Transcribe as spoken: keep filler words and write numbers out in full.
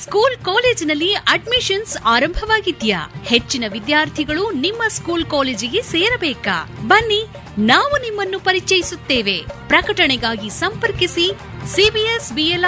School ಕಾಲೇಜಿನಲ್ಲಿ admissions ಆರಂಭವಾಗಿದ್ಯಾ? ಹೆಚ್ಚಿನ ವಿದ್ಯಾರ್ಥಿಗಳು ನಿಮ್ಮ ಸ್ಕೂಲ್ ಕಾಲೇಜಿಗೆ ಸೇರಬೇಕಾ? ಬನ್ನಿ, ನಾವು ನಿಮ್ಮನ್ನು ಪರಿಚಯಿಸುತ್ತೇವೆ. ಪ್ರಕಟಣೆಗಾಗಿ ಸಂಪರ್ಕಿಸಿ ಸಿಬಿಎಸ್ ಬಿಎಲ್ಆರ್